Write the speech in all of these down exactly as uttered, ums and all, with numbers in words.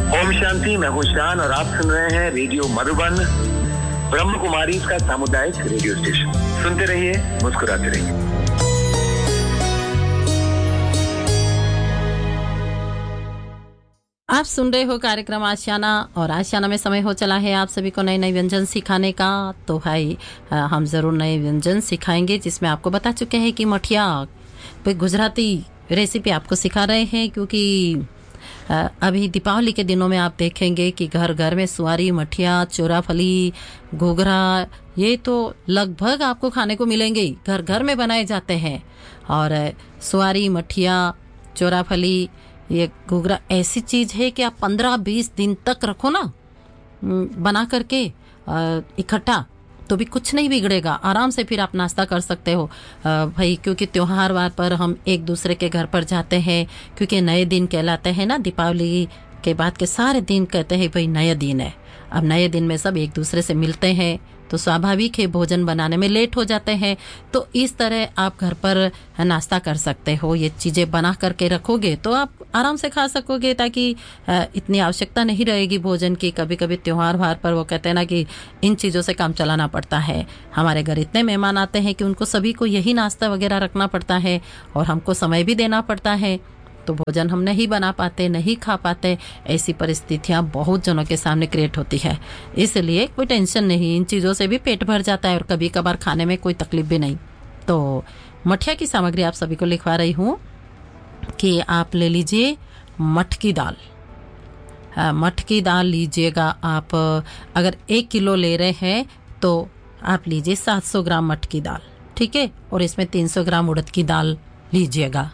ओम शांति, मैं हूं शान और आप सुन रहे हैं रेडियो मधुबन, ब्रह्म कुमारी का सामुदायिक रेडियो स्टेशन। सुनते रहिए, मुस्कुराते रहिए। आप सुन रहे हो कार्यक्रम आशियाना, और आशियाना में समय हो चला है आप सभी को नए नए व्यंजन सिखाने का। तो भाई हम ज़रूर नए व्यंजन सिखाएंगे, जिसमें आपको बता चुके हैं कि मठिया गुजराती रेसिपी आपको सिखा रहे हैं, क्योंकि अभी दीपावली के दिनों में आप देखेंगे कि घर घर में सुवारी, मठिया, चोराफली, घूघरा, ये तो लगभग आपको खाने को मिलेंगे, घर घर में बनाए जाते हैं। और सुवारी, मठिया, चोराफली, ये घूघरा ऐसी चीज़ है कि आप पंद्रह बीस दिन तक रखो ना बना करके इकट्ठा, तो भी कुछ नहीं बिगड़ेगा। आराम से फिर आप नाश्ता कर सकते हो भाई, क्योंकि त्योहार वार पर हम एक दूसरे के घर पर जाते हैं, क्योंकि नए दिन कहलाते हैं ना। दीपावली के बाद के सारे दिन कहते हैं भाई नया दिन है। अब नए दिन में सब एक दूसरे से मिलते हैं, तो स्वाभाविक है भोजन बनाने में लेट हो जाते हैं। तो इस तरह आप घर पर नाश्ता कर सकते हो, ये चीज़ें बना करके रखोगे तो आप आराम से खा सकोगे, ताकि इतनी आवश्यकता नहीं रहेगी भोजन की। कभी कभी त्योहार वार पर वो कहते हैं ना कि इन चीज़ों से काम चलाना पड़ता है। हमारे घर इतने मेहमान आते हैं कि उनको सभी को यही नाश्ता वगैरह रखना पड़ता है, और हमको समय भी देना पड़ता है, तो भोजन हम नहीं बना पाते, नहीं खा पाते। ऐसी परिस्थितियां बहुत जनों के सामने क्रिएट होती है। इसलिए कोई टेंशन नहीं, इन चीज़ों से भी पेट भर जाता है और कभी कभार खाने में कोई तकलीफ भी नहीं। तो मठिया की सामग्री आप सभी को लिखवा रही हूँ कि आप ले लीजिए मठ की दाल। मठ की दाल लीजिएगा आप, अगर एक किलो ले रहे हैं तो आप लीजिए सात सौ ग्राम मठ की दाल, ठीक है। और इसमें तीन सौ ग्राम उड़द की दाल लीजिएगा,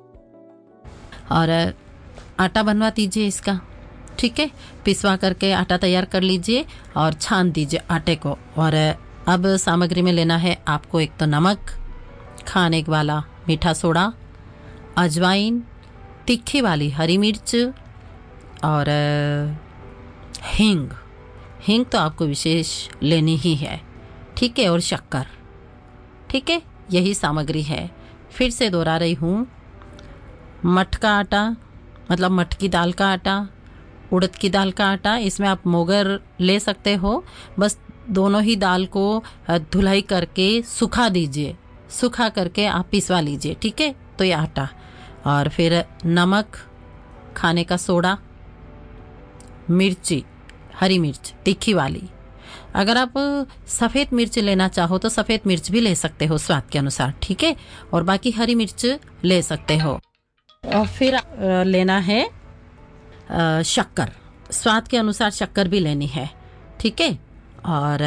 और आटा बनवा दीजिए इसका, ठीक है। पिसवा करके आटा तैयार कर लीजिए और छान दीजिए आटे को। और अब सामग्री में लेना है आपको एक तो नमक, खाने वाला मीठा सोडा, अजवाइन, तीखी वाली हरी मिर्च, और हींग। हींग तो आपको विशेष लेनी ही है, ठीक है। और शक्कर, ठीक है। यही सामग्री है। फिर से दोहरा रही हूँ, मठ का आटा मतलब मठ की दाल का आटा, उड़द की दाल का आटा, इसमें आप मोगर ले सकते हो। बस दोनों ही दाल को धुलाई करके सुखा दीजिए, सुखा करके आप पिसवा लीजिए, ठीक है। तो ये आटा, और फिर नमक, खाने का सोडा, मिर्ची, हरी मिर्च तीखी वाली। अगर आप सफ़ेद मिर्च लेना चाहो तो सफ़ेद मिर्च भी ले सकते हो स्वाद के अनुसार, ठीक है। और बाकी हरी मिर्च ले सकते हो। और फिर लेना है शक्कर, स्वाद के अनुसार शक्कर भी लेनी है, ठीक है। और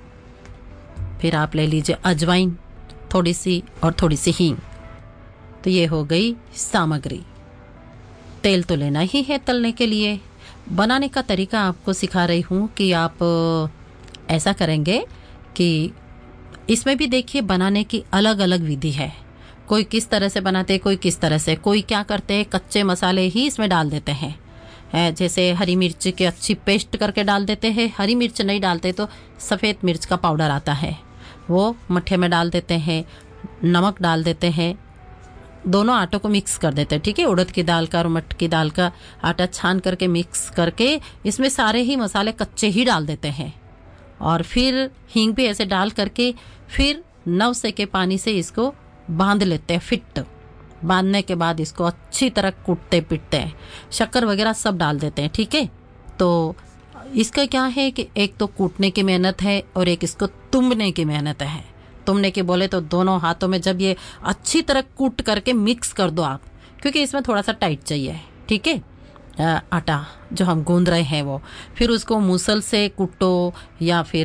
फिर आप ले लीजिए अजवाइन थोड़ी सी, और थोड़ी सी हींग। तो ये हो गई सामग्री। तेल तो लेना ही है तलने के लिए। बनाने का तरीका आपको सिखा रही हूँ कि आप ऐसा करेंगे कि इसमें भी देखिए बनाने की अलग अलग विधि है। कोई किस तरह से बनाते हैं, कोई किस तरह से, कोई क्या करते हैं कच्चे मसाले ही इसमें डाल देते हैं। जैसे हरी मिर्च की अच्छी पेस्ट करके डाल देते हैं। हरी मिर्च नहीं डालते तो सफ़ेद मिर्च का पाउडर आता है, वो मट्ठे में डाल देते हैं। नमक डाल देते हैं, दोनों आटों को मिक्स कर देते हैं, ठीक है। उड़द की दाल का और मठ की दाल का आटा छान करके मिक्स करके इसमें सारे ही मसाले कच्चे ही डाल देते हैं। और फिर हींग भी ऐसे डाल करके फिर नव से के पानी से इसको बांध लेते हैं। फिट बांधने के बाद इसको अच्छी तरह कूटते पीटते हैं, शक्कर वगैरह सब डाल देते हैं, ठीक है। तो इसका क्या है कि एक तो कूटने की मेहनत है और एक इसको तुमने की मेहनत है। तुमने की बोले तो दोनों हाथों में जब ये अच्छी तरह कूट करके मिक्स कर दो आप, क्योंकि इसमें थोड़ा सा टाइट चाहिए, ठीक है। आटा जो हम गूंद रहे हैं वो, फिर उसको मूसल से कूटो, या फिर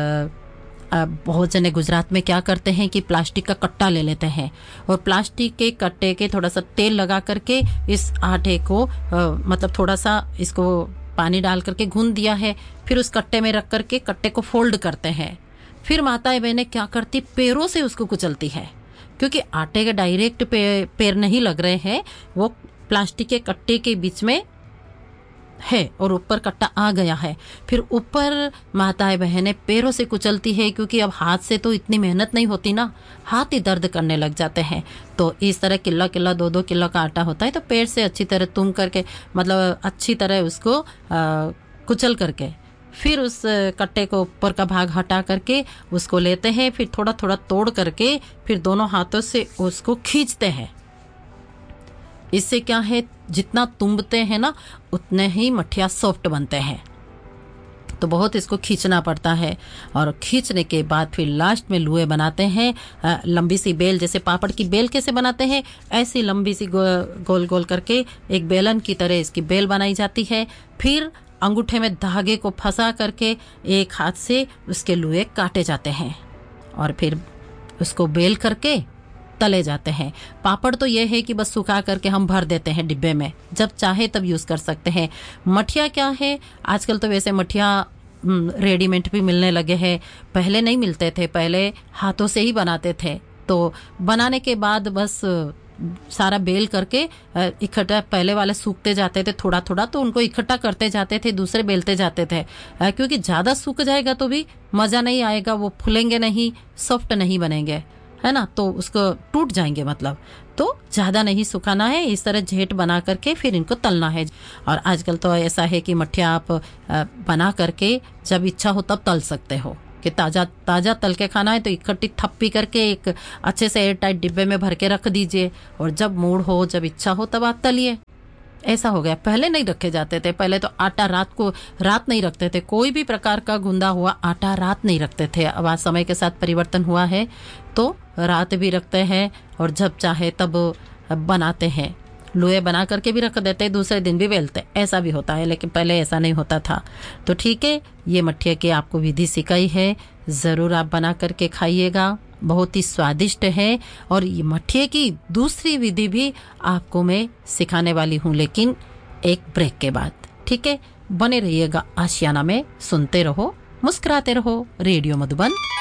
बहुत जने गुजरात में क्या करते हैं कि प्लास्टिक का कट्टा ले लेते हैं, और प्लास्टिक के कट्टे के थोड़ा सा तेल लगा करके इस आटे को आ, मतलब थोड़ा सा इसको पानी डाल करके गूंद दिया है, फिर उस कट्टे में रख करके कट्टे को फोल्ड करते हैं। फिर माताएं बहनें क्या करती, पैरों से उसको कुचलती है, क्योंकि आटे के डायरेक्ट पे, पैर नहीं लग रहे हैं, वो प्लास्टिक के कट्टे के बीच में है और ऊपर कट्टा आ गया है, फिर ऊपर माताएं बहनें पैरों से कुचलती है, क्योंकि अब हाथ से तो इतनी मेहनत नहीं होती ना, हाथ ही दर्द करने लग जाते हैं। तो इस तरह किला किला दो दो किलो का आटा होता है, तो पैर से अच्छी तरह तुम करके, मतलब अच्छी तरह उसको आ, कुचल करके, फिर उस कट्टे को ऊपर का भाग हटा करके उसको लेते हैं, फिर थोड़ा थोड़ा तोड़ करके फिर दोनों हाथों से उसको खींचते हैं। इससे क्या है, जितना तुम्बते हैं ना उतने ही मठिया सॉफ्ट बनते हैं। तो बहुत इसको खींचना पड़ता है, और खींचने के बाद फिर लास्ट में लुए बनाते हैं। लंबी सी बेल, जैसे पापड़ की बेल कैसे बनाते हैं, ऐसी लंबी सी गो, गोल गोल करके एक बेलन की तरह इसकी बेल बनाई जाती है। फिर अंगूठे में धागे को फंसा करके एक हाथ से उसके लुए काटे जाते हैं, और फिर उसको बेल करके तले जाते हैं। पापड़ तो यह है कि बस सुखा करके हम भर देते हैं डिब्बे में, जब चाहे तब यूज कर सकते हैं। मठिया क्या है, आजकल तो वैसे मठिया रेडीमेड भी मिलने लगे हैं, पहले नहीं मिलते थे, पहले हाथों से ही बनाते थे। तो बनाने के बाद बस सारा बेल करके इकट्ठा, पहले वाले सूखते जाते थे थोड़ा थोड़ा, तो उनको इकट्ठा करते जाते थे, दूसरे बेलते जाते थे, क्योंकि ज्यादा सूख जाएगा तो भी मजा नहीं आएगा, वो फूलेंगे नहीं, सॉफ्ट नहीं बनेंगे, है ना, तो उसको टूट जाएंगे, मतलब तो ज्यादा नहीं सुखाना है। इस तरह झेट बना करके फिर इनको तलना है। और आजकल तो ऐसा है कि मठिया आप बना करके जब इच्छा हो तब तल सकते हो, कि ताजा ताजा तल के खाना है तो इकट्ठी थप्पी करके एक अच्छे से एयर टाइट डिब्बे में भर के रख दीजिए, और जब मूड हो, जब इच्छा हो तब आप तलिए। ऐसा हो गया। पहले नहीं रखे जाते थे, पहले तो आटा रात को रात नहीं रखते थे, कोई भी प्रकार का गुंदा हुआ आटा रात नहीं रखते थे। अब आज समय के साथ परिवर्तन हुआ है, तो रात भी रखते हैं और जब चाहे तब बनाते हैं। लोहे बना करके भी रख देते, दूसरे दिन भी बेलते, ऐसा भी होता है, लेकिन पहले ऐसा नहीं होता था। तो ठीक है, ये मठिया की आपको विधि सिखाई है, जरूर आप बना करके खाइएगा, बहुत ही स्वादिष्ट है। और ये मठिया की दूसरी विधि भी आपको मैं सिखाने वाली हूँ, लेकिन एक ब्रेक के बाद। ठीक है, बने रहिएगा आशियाना में, सुनते रहो, मुस्कुराते रहो, रेडियो मधुबन